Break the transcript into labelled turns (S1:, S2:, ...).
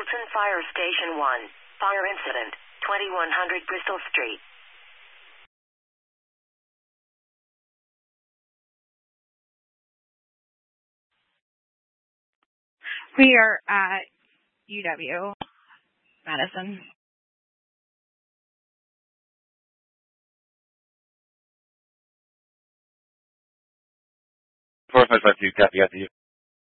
S1: Fulton Fire Station 1. Fire incident, 2100 Bristol Street.
S2: We are at UW Madison.
S3: 4552, copy, got you.